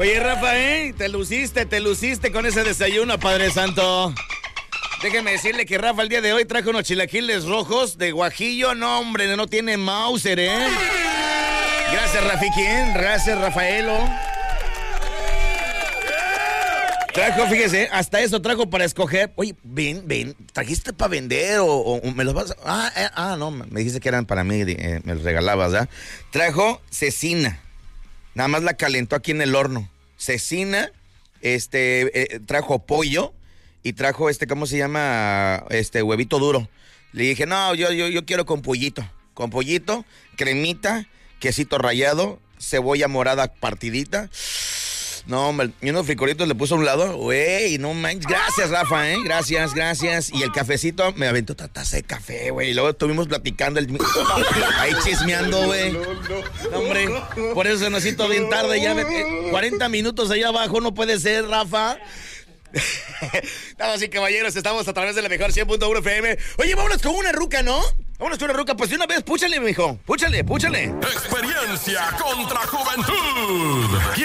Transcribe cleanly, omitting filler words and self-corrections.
Oye, Rafa, te luciste con ese desayuno, Padre Santo. Déjeme decirle que Rafa el día de hoy trajo unos chilaquiles rojos de guajillo. No, hombre, no tiene Mauser, Gracias, Rafiquín. Gracias, Rafaelo. Trajo, fíjese, hasta eso trajo para escoger. Oye, ven, ¿trajiste para vender o me los vas a...? No, me dijiste que eran para mí, me los regalabas, ¿verdad? Trajo cecina. Nada más la calentó aquí en el horno. Cecina, trajo pollo y trajo ¿cómo se llama? Huevito duro. Le dije, no, yo quiero con pollito. Con pollito, cremita, quesito rallado, cebolla morada partidita. No, hombre, y unos frijolitos le puso a un lado. Güey, no manches. Gracias, Rafa, Gracias. Y el cafecito, me aventó otra taza de café, güey. Y luego estuvimos platicando, ahí chismeando, güey. No, hombre, por eso se nos hizo bien tarde. Ya 40 minutos allá abajo, no puede ser, Rafa. Damas y caballeros, estamos a través de la mejor 100.1 FM. Oye, vámonos con una ruca, ¿no? Vámonos con una ruca, pues de una vez, púchale, mijo. Púchale. Experiencia contra juventud.